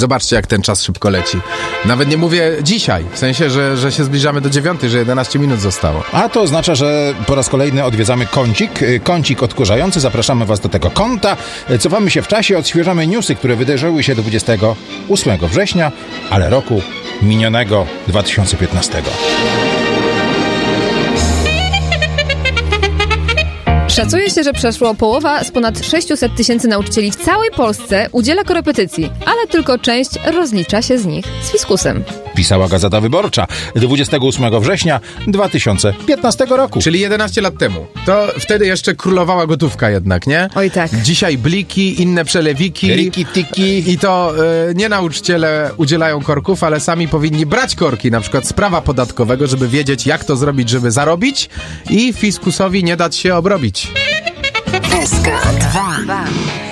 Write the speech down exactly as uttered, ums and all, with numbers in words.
Zobaczcie, jak ten czas szybko leci. Nawet nie mówię dzisiaj, w sensie, że, że się zbliżamy do dziewiątej, że jedenaście minut zostało. A to oznacza, że po raz kolejny odwiedzamy kącik, kącik odkurzający. Zapraszamy was do tego kąta. Cofamy się w czasie, odświeżamy newsy, które wydarzyły się dwudziestego ósmego września, ale roku minionego dwa tysiące piętnastego. Szacuje się, że przeszło połowa z ponad sześćset tysięcy nauczycieli w całej Polsce udziela korepetycji, ale tylko część rozlicza się z nich z fiskusem. Pisała Gazeta Wyborcza dwudziestego ósmego września dwa tysiące piętnastego roku. Czyli jedenaście lat temu. To wtedy jeszcze królowała gotówka jednak, nie? Oj tak. Dzisiaj bliki, inne przelewiki. Riki, tiki. I to y, nie nauczyciele udzielają korków, ale sami powinni brać korki, na przykład z prawa podatkowego, żeby wiedzieć, jak to zrobić, żeby zarobić i fiskusowi nie dać się obrobić. S K dwa.